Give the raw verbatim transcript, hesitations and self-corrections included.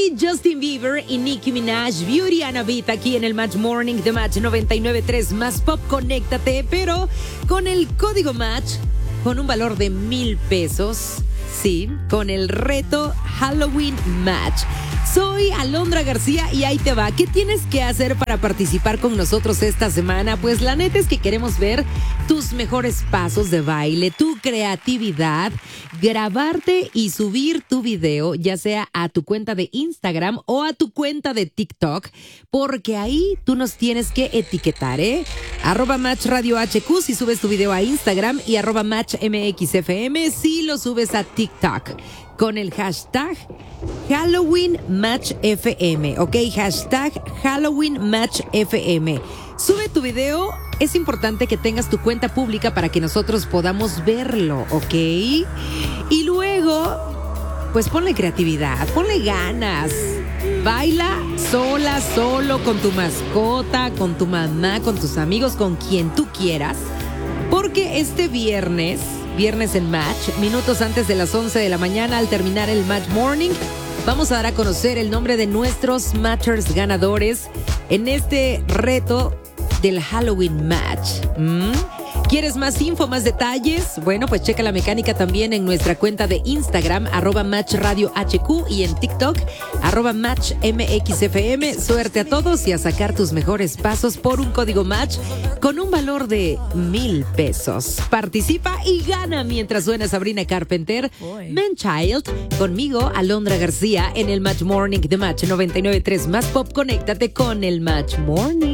Lee, Justin Bieber y Nicki Minaj, Beauty and a Beat aquí en el Match Morning de Match noventa y nueve punto tres más Pop. Conéctate, pero con el código Match, con un valor de mil pesos. Sí, con el reto Halloween Match. Soy Alondra García y ahí te va. ¿Qué tienes que hacer para participar con nosotros esta semana? Pues la neta es que queremos ver tus mejores pasos de baile, tu creatividad, grabarte y subir tu video, ya sea a tu cuenta de Instagram o a tu cuenta de TikTok, porque ahí tú nos tienes que etiquetar, ¿eh? Arroba Match Radio H Q si subes tu video a Instagram y arroba Match M X F M si lo subes a TikTok. Con el hashtag Halloween Match F M, ¿ok? Hashtag Halloween Match F M. Sube tu video, es importante que tengas tu cuenta pública para que nosotros podamos verlo, ¿ok? Y luego, pues ponle creatividad, ponle ganas. Baila sola, solo, con tu mascota, con tu mamá, con tus amigos, con quien tú quieras. Porque este viernes... Viernes en Match, minutos antes de las once de la mañana, al terminar el Match Morning, vamos a dar a conocer el nombre de nuestros Matchers ganadores en este reto del Halloween Match. ¿Mm? ¿Quieres más info, más detalles? Bueno, pues checa la mecánica también en nuestra cuenta de Instagram, arroba Match Radio H Q, y en TikTok, arroba Match M X F M. Suerte a todos y a sacar tus mejores pasos por un código Match con un valor de mil pesos. Participa y gana mientras suena Sabrina Carpenter, Man Child, conmigo, Alondra García, en el Match Morning de Match noventa y nueve punto tres más Pop. Conéctate con el Match Morning.